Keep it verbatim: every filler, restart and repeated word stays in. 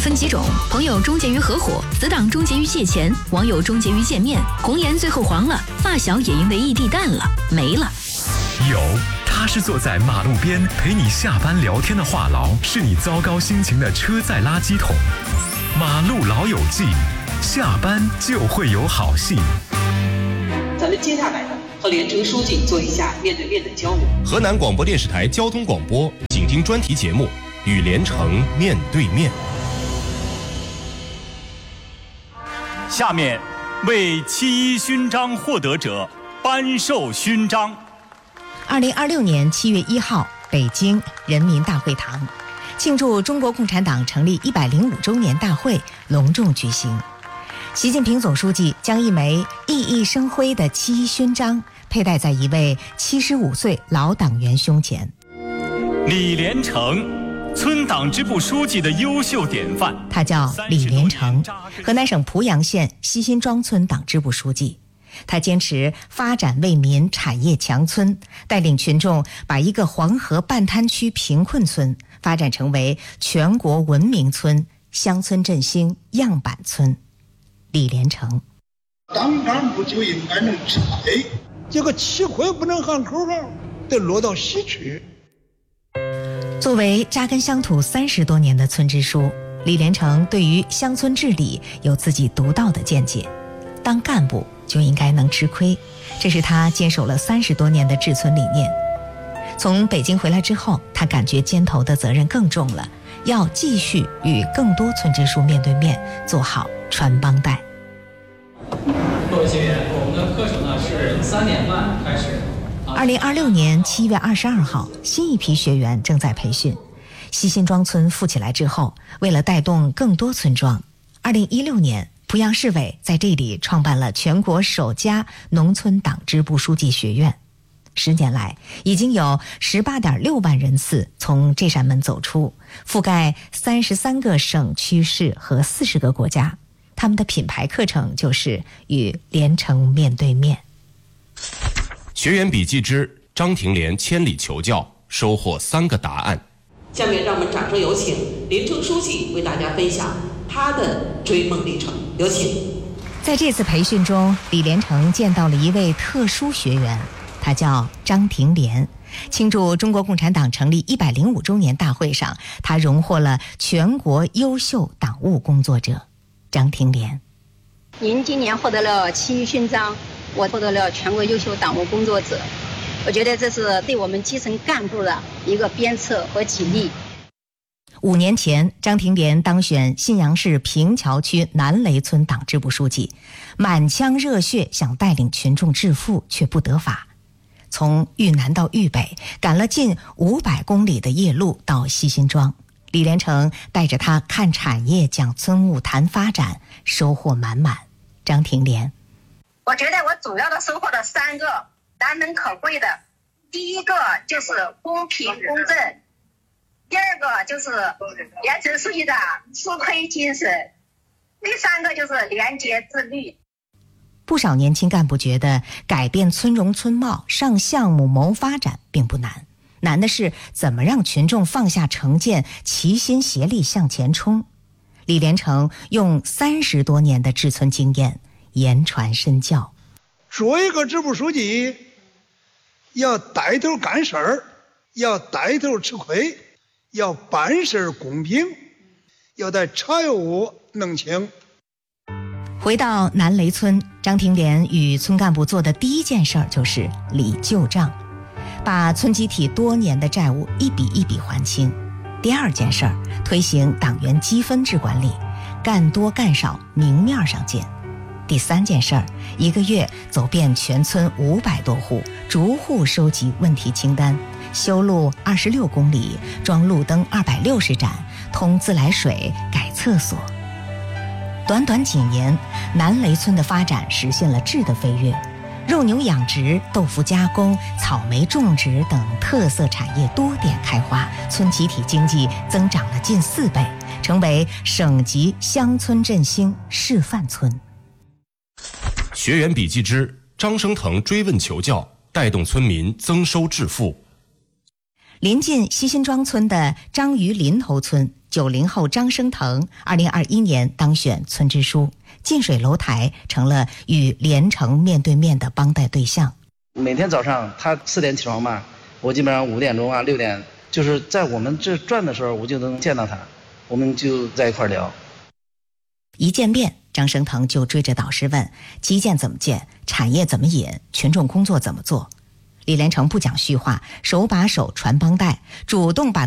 分几种，朋友终结于合伙，死党终结于借钱，网友终结于见面，红颜最后黄了，发小也因为异地淡了，没了。 有，他是坐在马路边陪你下班聊天的话痨，是你糟糕心情的车载垃圾桶。马路老友记，下班就会有好戏。 咱们接下来和连城书记做一下面对面的交流。 河南广播电视台交通广播，请听专题节目《与连城面对面》。 下面为七一勋章获得者颁授勋章。 二零二六年七月一号，北京人民大会堂，庆祝中国共产党成立一百零五周年大会隆重举行。习近平总书记将一枚熠熠生辉的七一勋章佩戴在一位七十五岁老党员胸前。 李连成，村党支部书记的优秀典范。 他叫李连成，河南省濮阳县西辛庄村党支部书记。他坚持发展为民、产业强村，带领群众把一个黄河半滩区贫困村发展成为全国文明村、乡村振兴样板村。李连成， 当干部就应该能吃亏，这个吃亏不能喊口号，得落到实处。 作为扎根乡土三十多年的村支书，李连成对于乡村治理有自己独到的见解。当干部就应该能吃亏，这是他坚守了三十多年的治村理念。从北京回来之后，他感觉肩头的责任更重了，要继续与更多村支书面对面，做好传帮带。 各位学员，我们的课程呢是三点半开始。 二零二六年七月二十二号，新一批学员正在培训。西辛庄村富起来之后，为了带动更多村庄，二零一六年濮阳市委在这里创办了全国首家农村党支部书记学院。十年来，已经有十八点六万人次从这扇门走出，覆盖三十三个省区市和四十个国家。他们的品牌课程就是与连城面对面。 学员笔记之张廷连千里求教，收获三个答案。 下面让我们掌声有请连城书记为大家分享他的追梦历程。有请。 在这次培训中，李连成见到了一位特殊学员，他叫张廷连。庆祝中国共产党成立一百零五周年大会上，他荣获了全国优秀党务工作者。张廷连， 您今年获得了七一勋章，我获得了全国优秀党务工作者，我觉得这是对我们基层干部的一个鞭策和激励。 五年前，张廷连当选信阳市平桥区南雷村党支部书记，满腔热血想带领群众致富，却不得法。从豫南到豫北，赶了近五百公里的夜路到西辛庄，李连成带着他看产业、讲村务、谈发展，收获满满。张廷连， 我觉得我主要的收获了三个难能可贵的，第一个就是公平公正，第二个就是连城书记的吃亏精神，第三个就是廉洁自律。 不少年轻干部觉得改变村容村貌、上项目谋发展并不难，难的是怎么让群众放下成见，齐心协力向前冲。李连成用三十多年的治村经验言传身教。 做一个支部书记，要带头干事儿，要带头吃亏，要办事公平，要在财务弄清。 回到南雷村，张廷连与村干部做的第一件事儿就是理旧账，把村集体多年的债务一笔一笔还清。第二件事儿，推行党员积分制管理，干多干少明面上见。第三件事儿，一个月走遍全村五百多户，逐户收集问题清单，修路二十六公里，装路灯二百六十盏，通自来水，改厕所。短短几年，南雷村的发展实现了质的飞跃，肉牛养殖、豆腐加工、草莓种植等特色产业多点开花，村集体经济增长了近四倍，成为省级乡村振兴示范村。 学员笔记之张生腾追问求教，带动村民增收致富。 临近西辛庄村的张鱼林头村， 九零后张升腾二零二一年当选村支书，近水楼台成了与连城面对面的帮带对象。 每天早上他四点起床嘛，我基本上五点钟啊六点，就是在我们这转的时候，我就能见到他，我们就在一块聊。 一见面，张升腾就追着导师问基建怎么建，产业怎么引，群众工作怎么做。李连成不讲虚话，手把手传帮带，主动把